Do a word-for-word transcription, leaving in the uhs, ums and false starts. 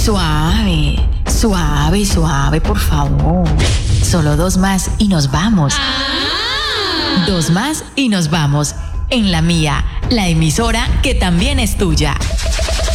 Suave, suave, suave, por favor. Solo dos más y nos vamos. Dos más y nos vamos. En la mía, la emisora que también es tuya.